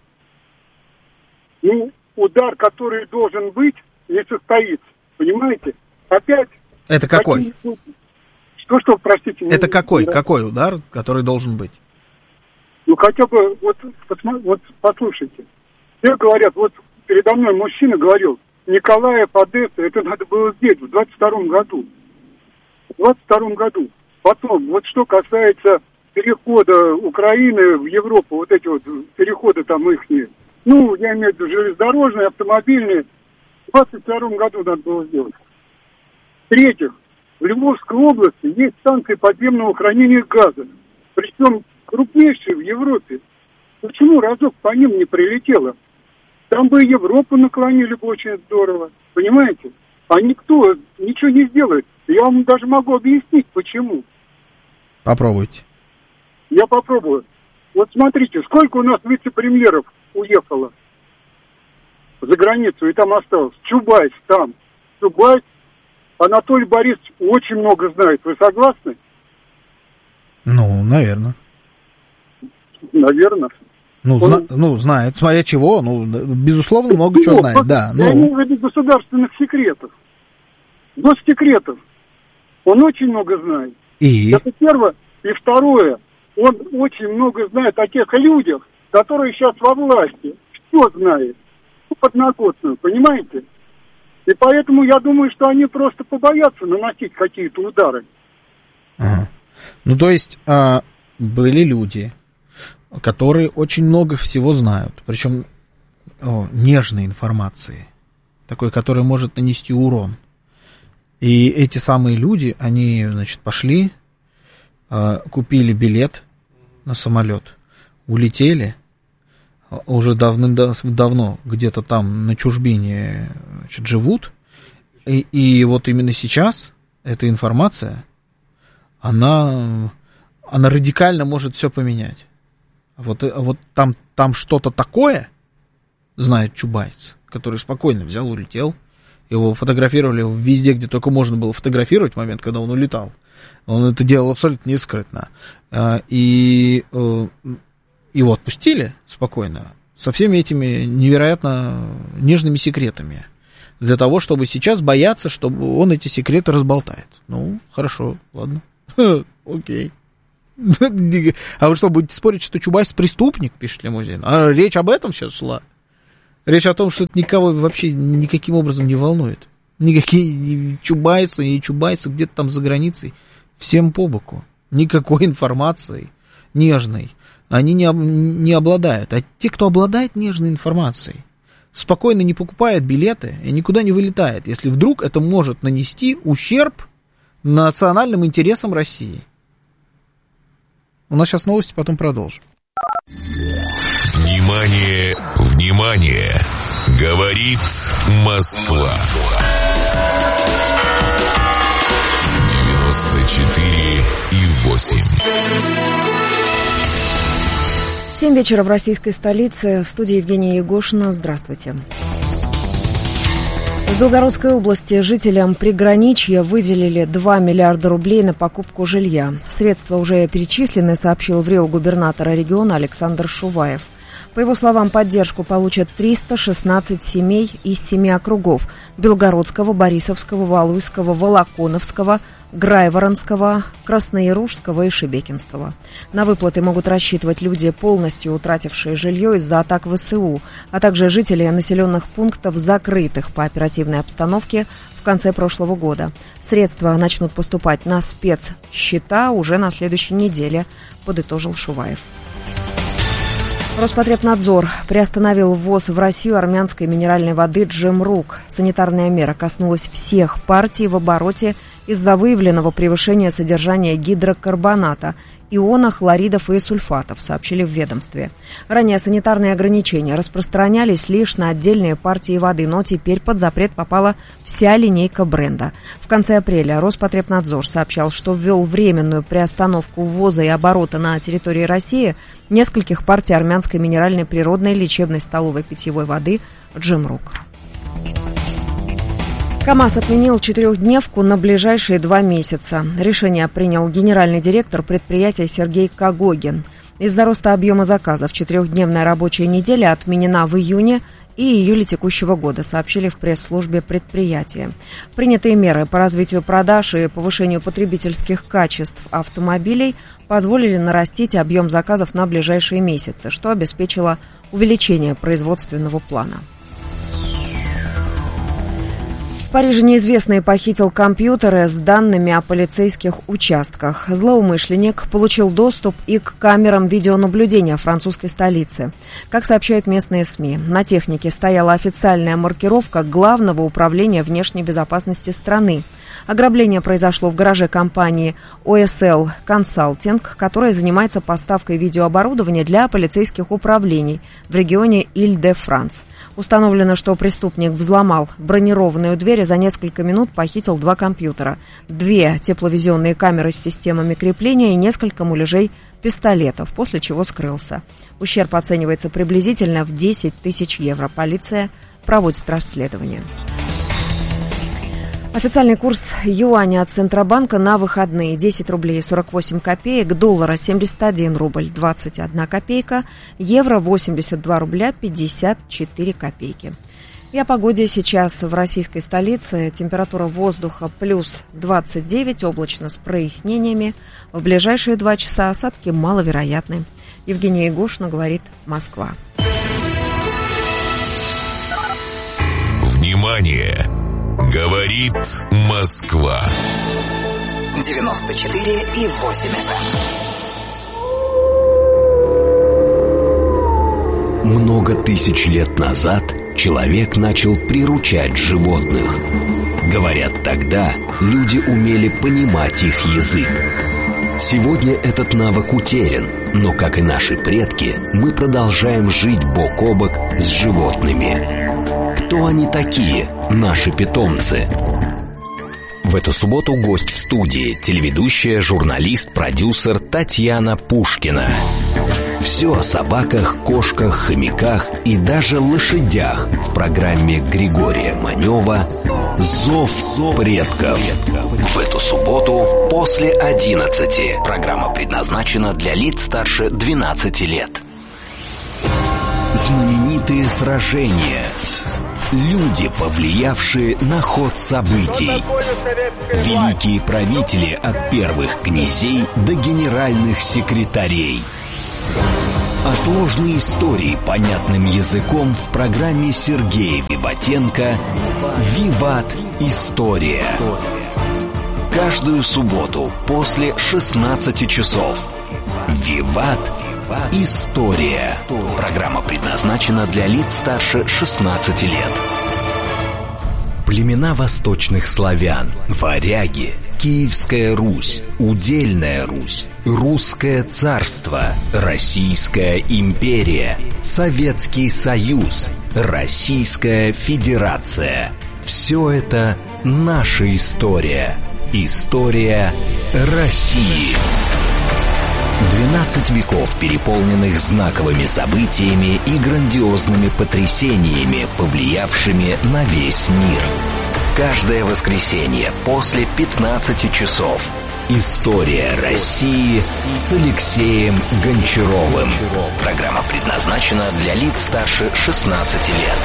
Ну, удар, который должен быть, не состоится. Понимаете? Опять... Это какой? Что-что, простите? Это не, какой? не... Какой удар, который должен быть? Ну, хотя бы, вот, вот послушайте. Все говорят, вот передо мной мужчина говорил, Николаев, Одесса, это надо было сделать в двадцать втором году. В двадцать втором году. Потом, вот что касается перехода Украины в Европу, вот эти вот переходы там ихние, ну, я имею в виду железнодорожные, автомобильные, в двадцать втором году надо было сделать. В-третьих, в Львовской области есть станции подземного хранения газа. Причем крупнейшие в Европе. Почему разок по ним не прилетело? Там бы Европу наклонили бы очень здорово. Понимаете? А никто ничего не сделает. Я вам даже могу объяснить, почему. Попробуйте. Я попробую. Вот смотрите, сколько у нас вице-премьеров уехало за границу и там осталось. Чубайс там. Чубайс. Анатолий Борисович очень много знает. Вы согласны? Ну, наверное. Наверное. Ну, Он... зна- ну, знает, смотря чего, ну, безусловно, много ну, чего знает, да. Я ну... имею в виду государственных секретов. Госсекретов. Он очень много знает. И? Это первое. И второе. Он очень много знает о тех людях, которые сейчас во власти. Все знает. Подноготную, понимаете? И поэтому я думаю, что они просто побоятся наносить какие-то удары. Ага. Ну, то есть, а, были люди, которые очень много всего знают, причем о, нежной информации, такой, которая может нанести урон. И эти самые люди, они, значит, пошли, а, купили билет на самолет, улетели, уже давным-давно где-то там на чужбине, значит, живут, и, и вот именно сейчас эта информация, она, она радикально может все поменять. Вот, вот там, там что-то такое знает Чубайс, который спокойно взял, улетел. Его фотографировали везде, где только можно было фотографировать в момент, когда он улетал. Он это делал абсолютно нескрытно. И его отпустили спокойно со всеми этими невероятно нежными секретами. Для того, чтобы сейчас бояться, чтобы он эти секреты разболтает. Ну, хорошо, ладно. Окей. А вы что, будете спорить, что Чубайс преступник, пишет Лимузин? А речь об этом сейчас шла? Речь о том, что это никого вообще никаким образом не волнует. Никакие ни Чубайсы, ни Чубайсы где-то там за границей. Всем по боку. Никакой информации нежной они не, не обладают. А те, кто обладает нежной информацией, спокойно не покупает билеты и никуда не вылетает, если вдруг это может нанести ущерб национальным интересам России. У нас сейчас новости, потом продолжим. Внимание, внимание! Говорит Москва. девяносто четыре и восемь. Семь вечера в российской столице. В студии Евгения Егошина. Здравствуйте. В Белгородской области жителям приграничья выделили два миллиарда рублей на покупку жилья. Средства уже перечислены, сообщил в РИО губернатора региона Александр Шуваев. По его словам, поддержку получат триста шестнадцать семей из семи округов – Белгородского, Борисовского, Валуйского, Волоконовского, Грайворонского, Краснояружского и Шебекинского. На выплаты могут рассчитывать люди, полностью утратившие жилье из-за атак ВСУ, а также жители населенных пунктов, закрытых по оперативной обстановке в конце прошлого года. Средства начнут поступать на спецсчета уже на следующей неделе, подытожил Шуваев. Роспотребнадзор приостановил ввоз в Россию армянской минеральной воды «Джемрук». Санитарная мера коснулась всех партий в обороте из-за выявленного превышения содержания гидрокарбоната, иона, хлоридов и сульфатов, сообщили в ведомстве. Ранее санитарные ограничения распространялись лишь на отдельные партии воды, но теперь под запрет попала вся линейка бренда. В конце апреля Роспотребнадзор сообщал, что ввел временную приостановку ввоза и оборота на территории России нескольких партий армянской минеральной природной лечебной столовой питьевой воды «Джемрук». КАМАЗ отменил четырехдневку на ближайшие два месяца. Решение принял генеральный директор предприятия Сергей Когогин. Из-за роста объема заказов четырехдневная рабочая неделя отменена в июне и июле текущего года, сообщили в пресс-службе предприятия. Принятые меры по развитию продаж и повышению потребительских качеств автомобилей позволили нарастить объем заказов на ближайшие месяцы, что обеспечило увеличение производственного плана. В Париже неизвестный похитил компьютеры с данными о полицейских участках. Злоумышленник получил доступ и к камерам видеонаблюдения французской столицы. Как сообщают местные СМИ, на технике стояла официальная маркировка Главного управления внешней безопасности страны. Ограбление произошло в гараже компании о эс эл Consulting, которая занимается поставкой видеооборудования для полицейских управлений в регионе Иль-де-Франс. Установлено, что преступник взломал бронированную дверь и за несколько минут похитил два компьютера, две тепловизионные камеры с системами крепления и несколько муляжей пистолетов, после чего скрылся. Ущерб оценивается приблизительно в десять тысяч евро. Полиция проводит расследование. Официальный курс юаня от Центробанка на выходные: десять рублей сорок восемь копеек, доллара семьдесят один рубль двадцать одна копейка, евро восемьдесят два рубля пятьдесят четыре копейки. И о погоде сейчас в российской столице. Температура воздуха плюс двадцать девять, облачно с прояснениями. В ближайшие два часа осадки маловероятны. Евгения Егошина, говорит Москва. Внимание! Говорит Москва. девяносто четыре и восемь эф эм. Много тысяч лет назад человек начал приручать животных. Говорят, тогда люди умели понимать их язык. Сегодня этот навык утерян, но, как и наши предки, мы продолжаем жить бок о бок с животными. Кто они такие, наши питомцы? В эту субботу гость в студии, телеведущая, журналист, продюсер Татьяна Пушкина. Все о собаках, кошках, хомяках и даже лошадях в программе Григория Манева «Зов предков». В эту субботу после одиннадцати. Программа предназначена для лиц старше двенадцати лет. Знаменитые сражения, Люди, повлиявшие на ход событий. Великие правители от первых князей до генеральных секретарей. А сложные истории понятным языком в программе Сергея Виватенко «Виват. История». Каждую субботу после шестнадцати часов. «Виват. История». Программа предназначена для лиц старше шестнадцати лет. Племена восточных славян, варяги, Киевская Русь, Удельная Русь, Русское царство, Российская империя, Советский Союз, Российская Федерация. Все это наша история. История России. двенадцать веков, переполненных знаковыми событиями и грандиозными потрясениями, повлиявшими на весь мир. Каждое воскресенье после пятнадцати часов. История России с Алексеем Гончаровым. Программа предназначена для лиц старше шестнадцати лет.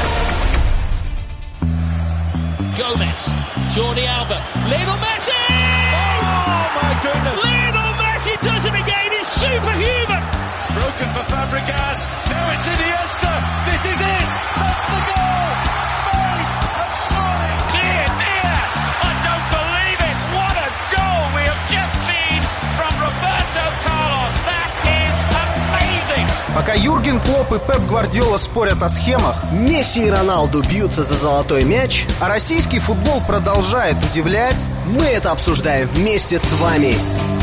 Gomez, Jordi Alba, Lionel Messi! Oh my goodness! Lionel Messi does it again! It's superhuman! Broken for Fabregas. Now it's Iniesta. This is it. That's the goal. Spain have scored. Dear, dear, I don't believe it. What a goal we have just seen from Roberto Carlos. That is amazing. Пока Юрген Клопп и Пеп Гвардиола спорят о схемах, Месси и Роналду бьются за золотой мяч, а российский футбол продолжает удивлять, мы это обсуждаем вместе с вами.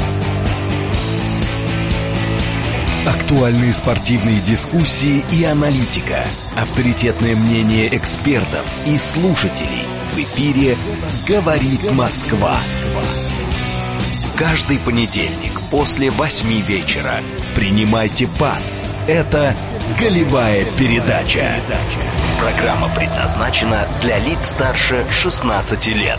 Актуальные спортивные дискуссии и аналитика, авторитетное мнение экспертов и слушателей. В эфире «Говорит Москва». Каждый понедельник после восьми вечера принимайте пас. Это «Голевая передача». Программа предназначена для лиц старше шестнадцати лет.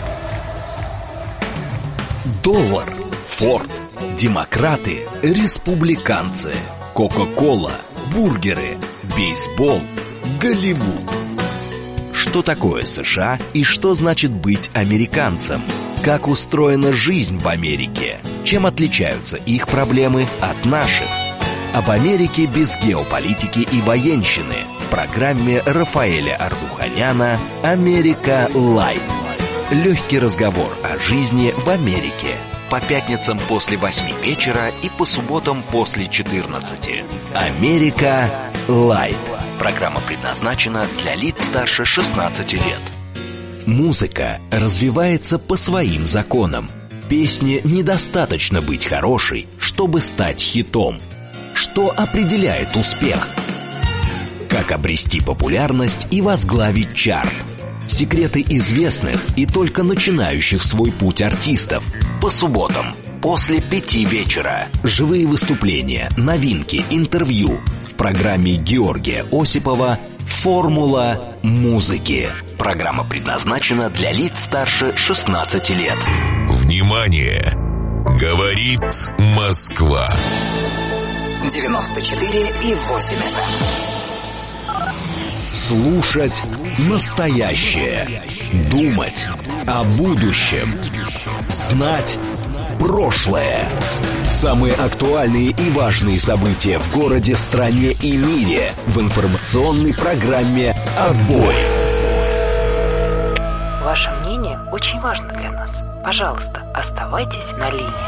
Доллар, Форд, демократы, республиканцы, Кока-кола, бургеры, бейсбол, Голливуд. Что такое США и что значит быть американцем? Как устроена жизнь в Америке? Чем отличаются их проблемы от наших? Об Америке без геополитики и военщины в программе Рафаэля Ардуханяна «Америка Лайт». Легкий разговор о жизни в Америке. По пятницам после восьми вечера и по субботам после четырнадцати. «Америка Лайт». Программа предназначена для лиц старше шестнадцати лет. Музыка развивается по своим законам. Песне недостаточно быть хорошей, чтобы стать хитом. Что определяет успех? Как обрести популярность и возглавить чарт? Секреты известных и только начинающих свой путь артистов. По субботам после пяти вечера. Живые выступления, новинки, интервью. В программе Георгия Осипова «Формула музыки». Программа предназначена для лиц старше шестнадцати лет. Внимание! Говорит Москва. девяносто четыре и восемь эф эм. Слушать настоящее. Думать о будущем. Знать прошлое. Самые актуальные и важные события в городе, стране и мире в информационной программе «Отбой». Ваше мнение очень важно для нас. Пожалуйста, оставайтесь на линии.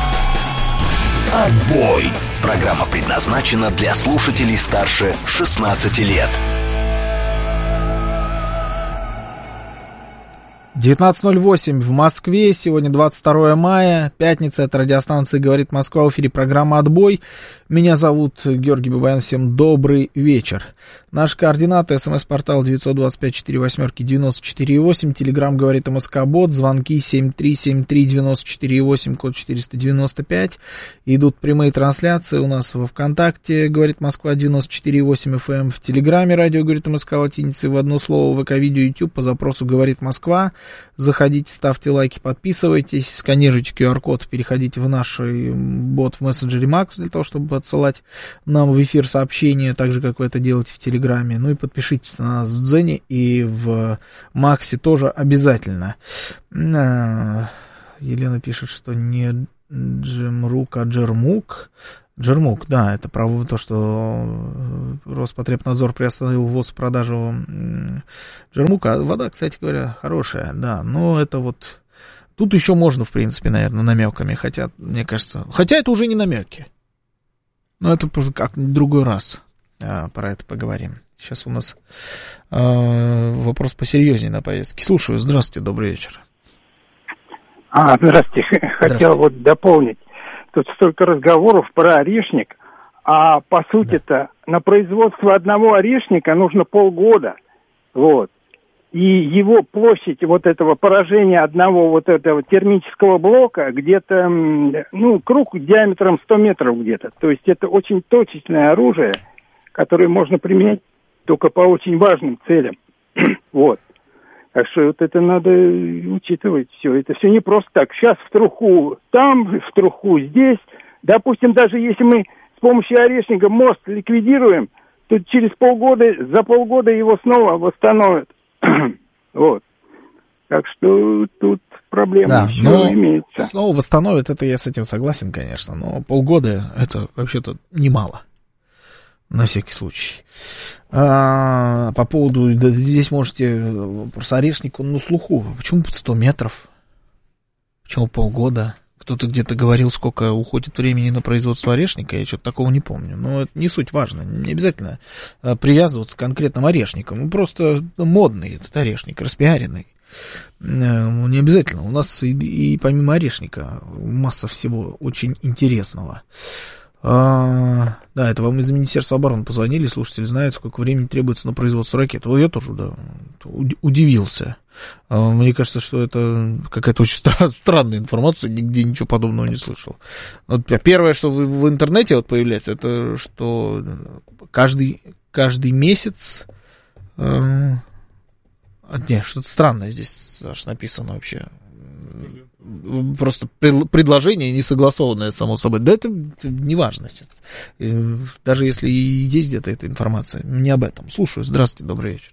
«Отбой». Программа предназначена для слушателей старше шестнадцати лет. девятнадцать ноль восемь в Москве, сегодня двадцать второе мая, пятница, это радиостанция «Говорит Москва», в эфире программа «Отбой». Меня зовут Георгий Бабаян, всем добрый вечер. Наши координаты: смс-портал девять два пять четыре восемь девяносто четыре восемь, телеграмм «Говорит МСК-бот», звонки семь три семь три девяносто четыре восемь, код четыреста девяносто пять. Идут прямые трансляции у нас во ВКонтакте «Говорит Москва» девяносто четыре восемь эф эм, в Телеграме радио «Говорит МСК» латиницей в одно слово, ВК-видео, YouTube по запросу «Говорит Москва». Заходите, ставьте лайки, подписывайтесь, сканируйте ку ар код, переходите в наш бот в мессенджере Макс для того, чтобы отсылать нам в эфир сообщения, так же, как вы это делаете в Телеграме. Телеграме. Ну и подпишитесь на нас в Дзене и в Максе тоже обязательно. Елена пишет, что не Джемрук, а Джермук. Джермук, да, это право то, что Роспотребнадзор приостановил ввоз и продажу Джермука. Вода, кстати говоря, хорошая, да, но это вот... Тут еще можно, в принципе, наверное, намеками, хотя, мне кажется... Хотя это уже не намеки. Но это как в другой раз а, про это поговорим. Сейчас у нас а, вопрос посерьезнее на повестке. Слушаю, здравствуйте, добрый вечер. А, здравствуйте. Хотел вот дополнить. Тут столько разговоров про орешник, а по сути-то да. на производство одного орешника нужно полгода. Вот. И его площадь вот этого поражения одного вот этого термического блока где-то, ну, круг диаметром сто метров где-то. То есть это очень точечное оружие, которое можно применять только по очень важным целям. Вот. Так что вот это надо учитывать все. Это все не просто так. Сейчас в труху там, в труху здесь. Допустим, даже если мы с помощью орешника мост ликвидируем, то через полгода, за полгода его снова восстановят. Вот. Так что тут проблема да, еще имеется. Снова восстановят, это я с этим согласен, конечно. Но полгода это вообще-то немало. На всякий случай. А, по поводу, да, здесь можете, просто орешник, он на слуху. Почему сто метров? Почему полгода? Кто-то где-то говорил, сколько уходит времени на производство орешника, я что-то такого не помню. Но это не суть важно. Не обязательно привязываться к конкретным орешникам. Он просто модный этот орешник, распиаренный. Не обязательно. У нас и, и помимо орешника масса всего очень интересного. А, да, это вам из Министерства обороны позвонили, слушатель знает, сколько времени требуется на производство ракет. Вот я тоже, да, удивился. А, мне кажется, что это какая-то очень стра- странная информация, нигде ничего подобного не слышал. Вот первое, что в, в интернете вот появляется, это что каждый, каждый месяц... Э, не, что-то странное здесь, Саш, написано вообще... Просто предложение не согласованное, само собой. Да это не важно сейчас. Даже если и есть где-то эта информация. Не об этом. Слушаю. Здравствуйте, добрый вечер.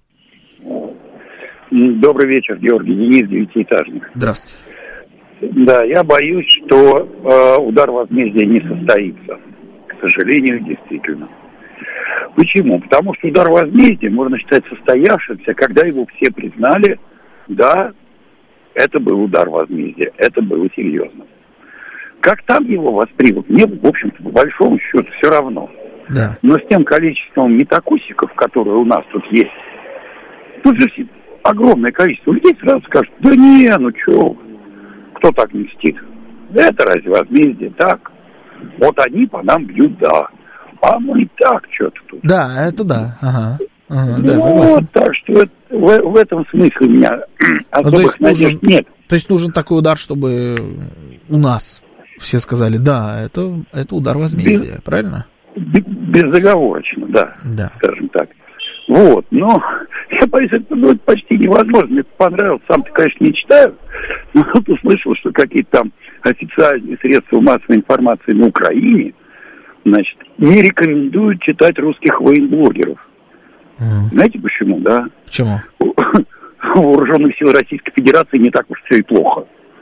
Добрый вечер, Георгий. Денис, девятиэтажник. Здравствуйте. Да, я боюсь, что э, удар возмездия не состоится. К сожалению, действительно. Почему? Потому что удар возмездия можно считать состоявшимся, когда его все признали, да, это был удар возмездия, это было серьезно. Как там его воспримут, мне, в общем-то, по большому счету, все равно. Да. Но с тем количеством метакусиков, которые у нас тут есть, тут же огромное количество людей сразу скажут, да не, ну что, кто так не мстит? Это разве возмездие? Так. Вот они по нам бьют, да. А мы и так что-то тут. Да, это да, ага. Ага, ну, да, вот, так что в, в этом смысле у меня особых ну, надежд нужен, нет. То есть нужен такой удар, чтобы у нас все сказали, да, это, это удар возмездия, без, правильно? Безоговорочно, да, да, скажем так. Вот, но я боюсь, это будет почти невозможно. Мне понравилось, сам-то, конечно, не читаю, но тут услышал, что какие-то там официальные средства массовой информации на Украине, значит, не рекомендуют читать русских военблогеров. Mm. Знаете почему, да? Почему? У вооруженных сил Российской Федерации не так уж все и плохо.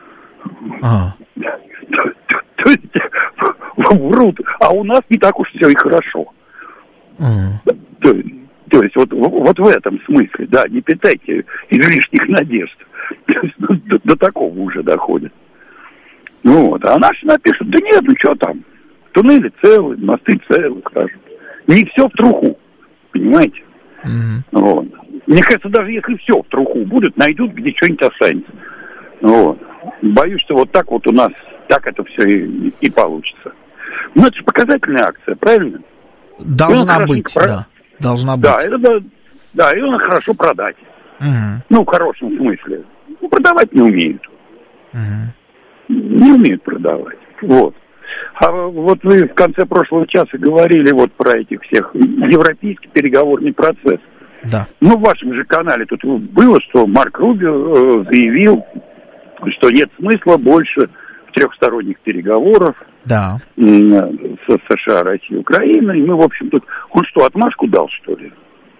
А. То, то, то есть врут, а у нас не так уж все и хорошо. Mm. То, то есть вот, вот в этом смысле, да, не питайте излишних надежд. То есть, ну, до, до такого уже доходит. Ну вот, а наши напишут, да нет, ну что там, туннели целы, мосты целы, скажут. Не все в труху, понимаете? Mm-hmm. Вот. Мне кажется, даже если все в труху будет, найдут, где что-нибудь останется. Вот. Боюсь, что вот так вот у нас, так это все и, и получится. Ну, это же показательная акция, правильно? Должна быть, про... да. Должна быть. Да, это, да, да, ее надо хорошо продать. Mm-hmm. Ну, в хорошем смысле. Ну, продавать не умеют. Mm-hmm. Не умеют продавать. Вот. А вот вы в конце прошлого часа говорили вот про этих всех европейский переговорный процесс. Да. Ну, в вашем же канале тут было, что Марк Рубио заявил, что нет смысла больше в трехсторонних переговорах да. с США, Россией, Украиной. И мы, в общем, тут... Он что, отмашку дал, что ли?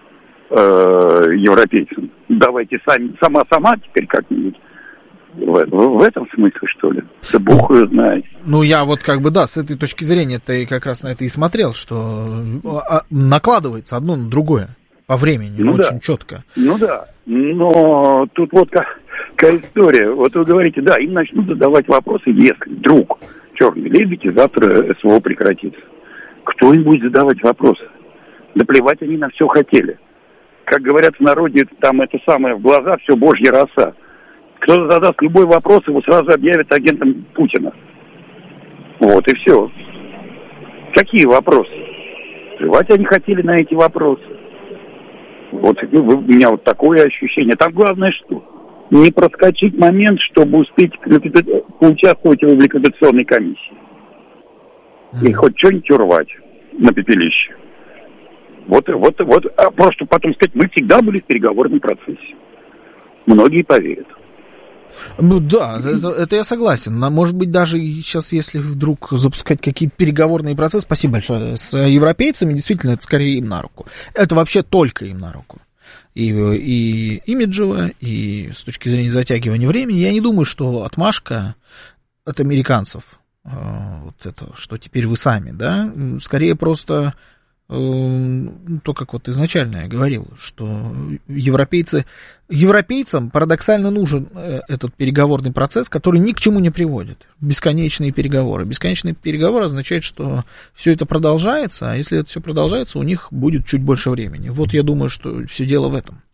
европейцам. Давайте сами, сама-сама теперь как-нибудь. В, в, в этом смысле, что ли? Да Бог ее знает. Ну, я вот как бы, да, с этой точки зрения ты как раз на это и смотрел, что накладывается одно на другое по времени, ну, очень да. четко. Ну да, но тут вот какая история. Вот вы говорите, да, им начнут задавать вопросы, если вдруг черные лебеди завтра СВО прекратится. Кто им будет задавать вопросы? Да плевать они на все хотели. Как говорят в народе, там это самое, в глаза все божья роса. Кто задаст любой вопрос, его сразу объявят агентом Путина. Вот и все. Какие вопросы? Плевать они хотели на эти вопросы. Вот у меня вот такое ощущение. Там главное что? Не проскочить момент, чтобы успеть поучаствовать в ликвидационной комиссии. И хоть что-нибудь урвать на пепелище. Вот, вот, вот, а просто потом сказать, мы всегда были в переговорном процессе. Многие поверят. Ну да, это, это я согласен. Может быть, даже сейчас, если вдруг запускать какие-то переговорные процессы, спасибо большое, с европейцами, действительно, это скорее им на руку. Это вообще только им на руку. И, и имиджево, и с точки зрения затягивания времени. Я не думаю, что отмашка от американцев, вот это, что теперь вы сами, да, скорее просто... то, как вот изначально я говорил, что европейцы, европейцам парадоксально нужен этот переговорный процесс, который ни к чему не приводит. Бесконечные переговоры. Бесконечные переговоры означает, что все это продолжается, а если это все продолжается, у них будет чуть больше времени. Вот я думаю, что все дело в этом.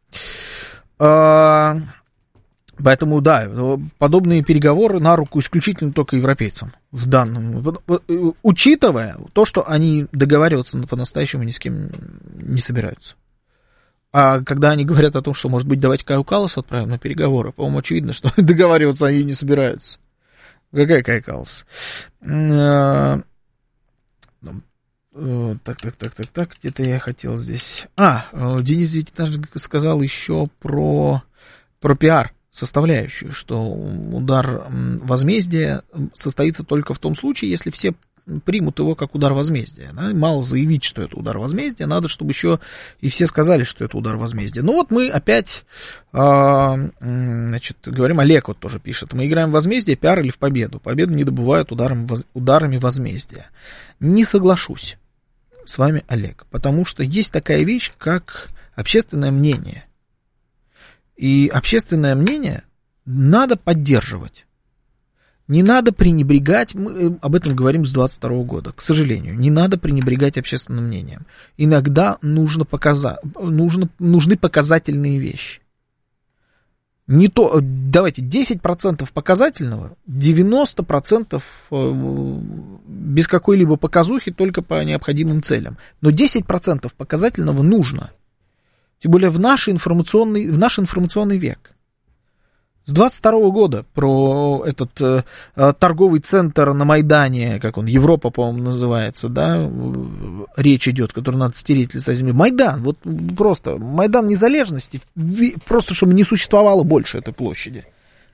Поэтому, да, подобные переговоры на руку исключительно только европейцам в данном, учитывая то, что они договариваться по-настоящему ни с кем не собираются. А когда они говорят о том, что, может быть, давайте Каю Калласу отправим на переговоры, по-моему, очевидно, что договариваться они не собираются. Какая Кая Каллас? Так, так, так, так, так, где-то я хотел здесь... А, Денис ведь сказал еще про, про пиар. Составляющую, что удар возмездия состоится только в том случае, если все примут его как удар возмездия. Да? Мало заявить, что это удар возмездия, надо, чтобы еще и все сказали, что это удар возмездия. Ну вот мы опять, э, значит, говорим, Олег вот тоже пишет, мы играем в возмездие, пиар или в победу. Победу не добывают ударом, ударами возмездия. Не соглашусь с вами, Олег, потому что есть такая вещь, как общественное мнение. И общественное мнение надо поддерживать. Не надо пренебрегать, мы об этом говорим с двадцать второго года, к сожалению, не надо пренебрегать общественным мнением. Иногда нужно показать, нужно, нужны показательные вещи. Не то, давайте, десять процентов показательного, девяносто процентов без какой-либо показухи, только по необходимым целям. Но десять процентов показательного нужно. Тем более в наш информационный, в наш информационный век. С двадцать второго года про этот э, торговый центр на Майдане, как он, Европа, по-моему, называется, да, речь идет, который надо стереть лица земли. Майдан, вот просто, Майдан Незалежности, просто чтобы не существовало больше этой площади.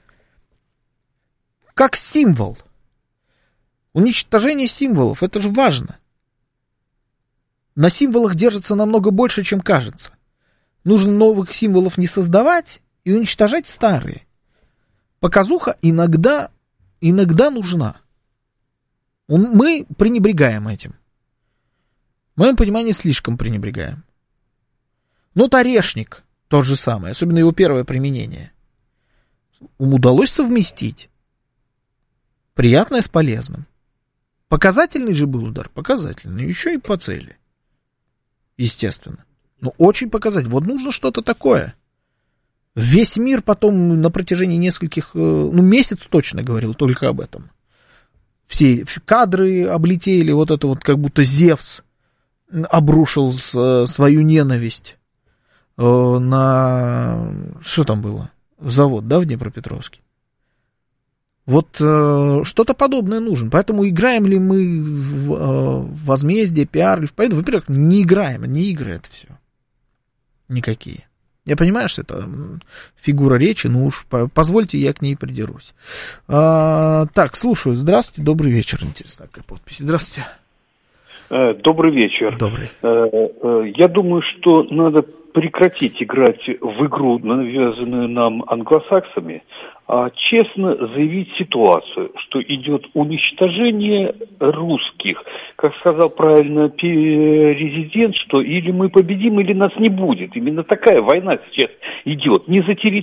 Как символ. Уничтожение символов, это же важно. На символах держится намного больше, чем кажется. Нужно новых символов не создавать и уничтожать старые. Показуха иногда, иногда нужна. Мы пренебрегаем этим. В моем понимании слишком пренебрегаем. Но Орешник тот же самый, особенно его первое применение. Им удалось совместить приятное с полезным. Показательный же был удар, показательный, еще и по цели. Естественно. Ну, очень показательно. Вот нужно что-то такое. Весь мир потом на протяжении нескольких, ну, месяц точно говорил только об этом. Все кадры облетели, вот это вот как будто Зевс обрушил свою ненависть на... Что там было? Завод, да, в Днепропетровске? Вот э, что-то подобное нужно. Поэтому играем ли мы в э, возмездие, пиар или в победу? Во-первых, не играем, не игры это все. Никакие. Я понимаю, что это фигура речи, но уж позвольте, я к ней придерусь. А, так, слушаю. Здравствуйте, добрый вечер. Интересно, какая подпись. Здравствуйте. Добрый вечер. Добрый. Я думаю, что надо прекратить играть в игру, навязанную нам англосаксами, а честно заявить ситуацию, что идет уничтожение русских. Как сказал правильно президент, что или мы победим, или нас не будет. Именно такая война сейчас идет. Не за территорию.